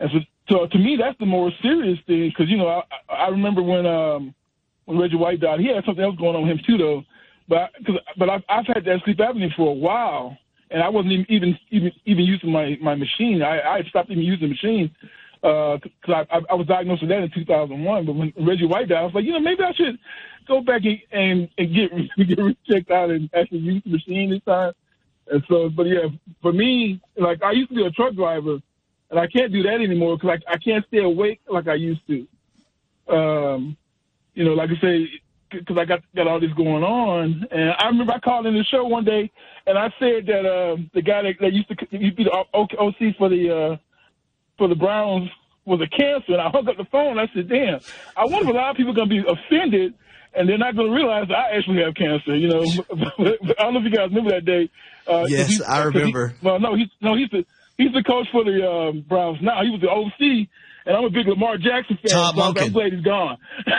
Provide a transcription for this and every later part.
And so to me, that's the more serious thing because, you know, I remember when Reggie White died, he had something else going on with him too, though. But I've had that sleep apnea for a while, and I wasn't even using my machine. I had stopped even using the machine because I was diagnosed with that in 2001. But when Reggie White died, I was like, you know, maybe I should go back and get checked out and actually use the machine this time. And so, but yeah, for me, like I used to be a truck driver, and I can't do that anymore because I can't stay awake like I used to. You know, like I say, because I got all this going on. And I remember I called in the show one day, and I said that the guy that used to be the OC for the Browns was a cancer. And I hung up the phone. I said, damn, I wonder if a lot of people are going to be offended, and they're not going to realize that I actually have cancer, you know. I don't know if you guys remember that day. Yes, I remember. He's the coach for the Browns now. He was the OC, and I'm a big Lamar Jackson fan, Todd so Monken. I'm glad he's gone.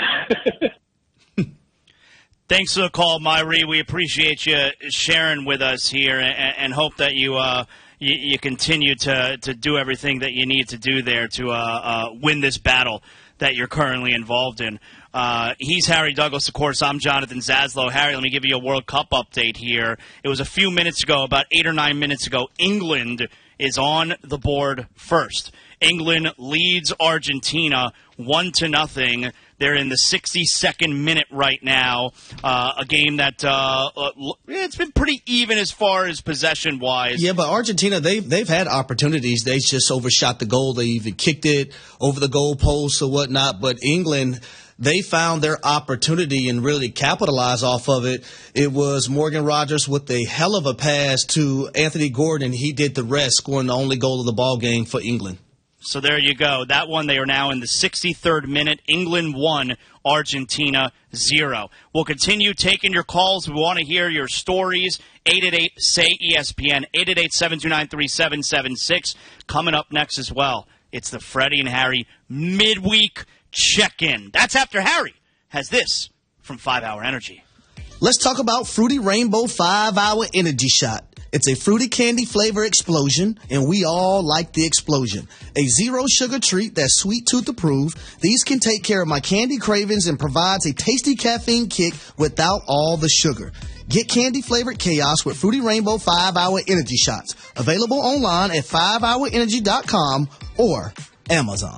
Thanks for the call, Myrie. We appreciate you sharing with us here and hope that you continue to do everything that you need to do there to win this battle that you're currently involved in. He's Harry Douglas, of course. I'm Jonathan Zaslow. Harry, let me give you a World Cup update here. It was a few minutes ago, about 8 or 9 minutes ago. England is on the board first. England leads Argentina 1-0. They're in the 62nd minute right now. A game that it's been pretty even as far as possession-wise. Yeah, but Argentina, they've had opportunities. They just overshot the goal. They even kicked it over the goalpost or whatnot. But England, they found their opportunity and really capitalized off of it. It was Morgan Rogers with a hell of a pass to Anthony Gordon. He did the rest, scoring the only goal of the ball game for England. So there you go. That one, they are now in the 63rd minute. England 1, Argentina 0. We'll continue taking your calls. We want to hear your stories. 888-SAY-ESPN, 888-729-3776. Coming up next as well, it's the Freddie and Harry midweek check-in. That's after Harry has this from 5 Hour Energy. Let's talk about Fruity Rainbow 5-Hour Energy Shot. It's a fruity candy flavor explosion, and we all like the explosion. A zero-sugar treat that's sweet tooth approved. These can take care of my candy cravings and provides a tasty caffeine kick without all the sugar. Get candy-flavored chaos with Fruity Rainbow 5-Hour Energy Shots. Available online at 5hourenergy.com or Amazon.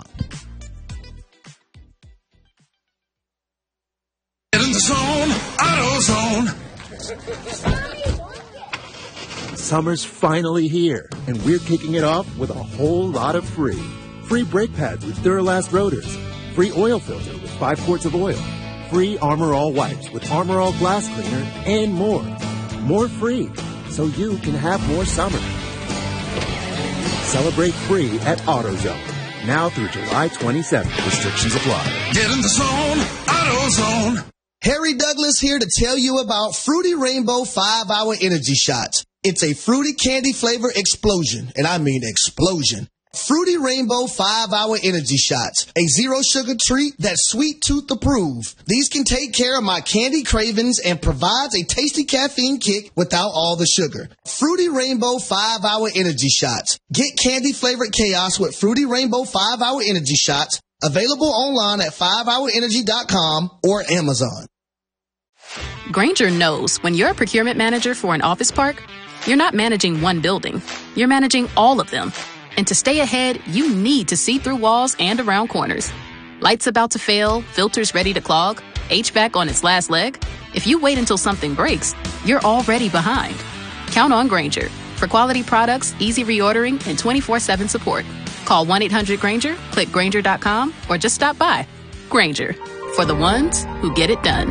Get in the zone, AutoZone. Summer's finally here, and we're kicking it off with a whole lot of free. Free brake pads with Duralast rotors. Free oil filter with 5 quarts of oil. Free Armor All wipes with Armor All glass cleaner, and more. More free, so you can have more summer. Celebrate free at AutoZone. Now through July 27th. Restrictions apply. Get in the zone, AutoZone. Harry Douglas here to tell you about Fruity Rainbow 5-Hour Energy Shots. It's a fruity candy flavor explosion, and I mean explosion. Fruity Rainbow 5-Hour Energy Shots, a zero-sugar treat that's sweet tooth approved. These can take care of my candy cravings and provides a tasty caffeine kick without all the sugar. Fruity Rainbow 5-Hour Energy Shots. Get candy-flavored chaos with Fruity Rainbow 5-Hour Energy Shots. Available online at 5hourenergy.com or Amazon. Grainger knows when you're a procurement manager for an office park, you're not managing one building. You're managing all of them. And to stay ahead, you need to see through walls and around corners. Lights about to fail, filters ready to clog, HVAC on its last leg. If you wait until something breaks, you're already behind. Count on Grainger for quality products, easy reordering, and 24/7 support. Call 1-800-GRAINGER, click Grainger.com, or just stop by. Grainger, for the ones who get it done.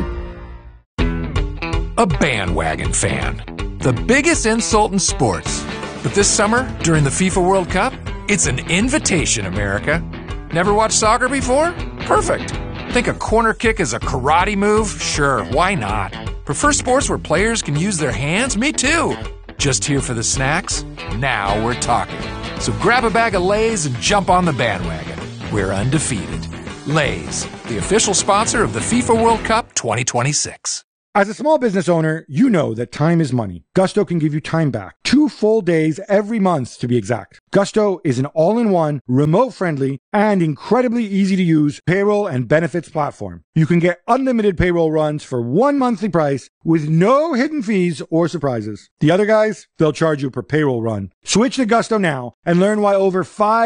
A bandwagon fan. The biggest insult in sports. But this summer, during the FIFA World Cup, it's an invitation, America. Never watched soccer before? Perfect. Think a corner kick is a karate move? Sure, why not? Prefer sports where players can use their hands? Me too. Just here for the snacks? Now we're talking. So grab a bag of Lay's and jump on the bandwagon. We're undefeated. Lay's, the official sponsor of the FIFA World Cup 2026. As a small business owner, you know that time is money. Gusto can give you time back. 2 full days every month, to be exact. Gusto is an all-in-one, remote-friendly, and incredibly easy-to-use payroll and benefits platform. You can get unlimited payroll runs for one monthly price with no hidden fees or surprises. The other guys, they'll charge you per payroll run. Switch to Gusto now and learn why over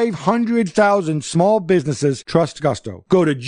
500,000 small businesses trust Gusto. Go to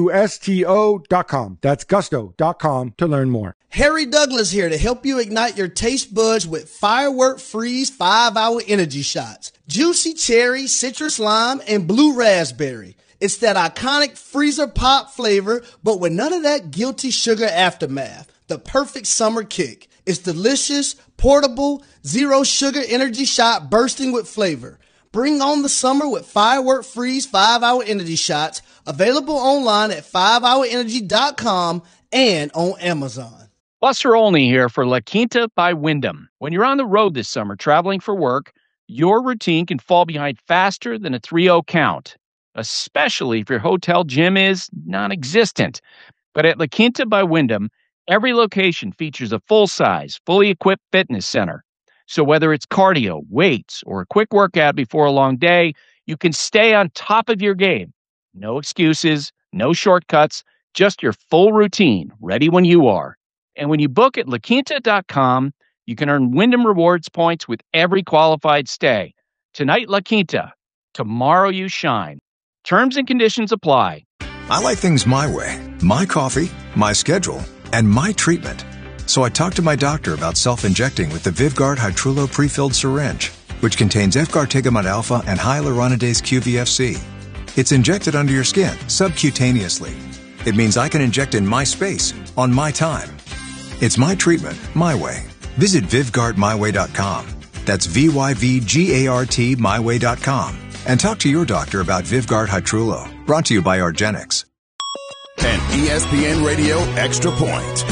GUSTO.com. That's gusto.com to learn more. Harry Douglas here to help you ignite your taste buds with Firework Freeze 5-Hour Energy Shots. Juicy cherry, citrus lime, and blue raspberry. It's that iconic freezer pop flavor, but with none of that guilty sugar aftermath. The perfect summer kick. It's delicious, portable, zero sugar energy shot bursting with flavor. Bring on the summer with Firework Freeze 5-Hour Energy Shots. Available online at 5hourenergy.com and on Amazon. Buster Olney here for La Quinta by Wyndham. When you're on the road this summer traveling for work, your routine can fall behind faster than a 3-0 count, especially if your hotel gym is non-existent. But at La Quinta by Wyndham, every location features a full-size, fully equipped fitness center. So whether it's cardio, weights, or a quick workout before a long day, you can stay on top of your game. No excuses, no shortcuts, just your full routine, ready when you are. And when you book at LaQuinta.com, you can earn Wyndham Rewards points with every qualified stay. Tonight, La Quinta. Tomorrow, you shine. Terms and conditions apply. I like things my way. My coffee, my schedule, and my treatment. So I talked to my doctor about self-injecting with the Vyvgart Hytrulo prefilled syringe, which contains F-gartigimod alpha and hyaluronidase QVFC. It's injected under your skin, subcutaneously. It means I can inject in my space, on my time. It's my treatment, my way. Visit VyvgartMyWay.com. That's VYVGART MyWay.com. And talk to your doctor about Vyvgart Hytrulo. Brought to you by argenx. An ESPN Radio Extra Point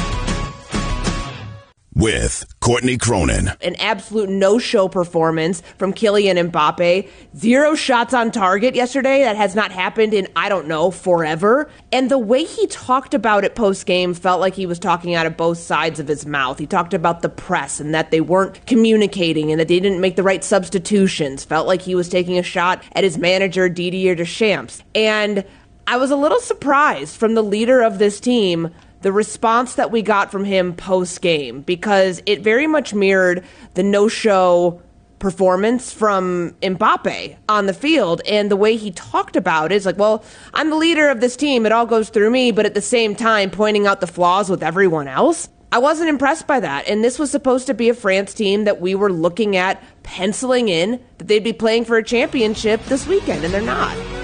with Courtney Cronin. An absolute no-show performance from Kylian Mbappe. 0 shots on target yesterday. That has not happened in, forever. And the way he talked about it post-game felt like he was talking out of both sides of his mouth. He talked about the press and that they weren't communicating and that they didn't make the right substitutions. Felt like he was taking a shot at his manager, Didier Deschamps. And I was a little surprised from the leader of this team, the response that we got from him post-game, because it very much mirrored the no-show performance from Mbappe on the field. And the way he talked about it is like, well, I'm the leader of this team. It all goes through me, but at the same time pointing out the flaws with everyone else. I wasn't impressed by that. And this was supposed to be a France team that we were looking at penciling in that they'd be playing for a championship this weekend, and they're not.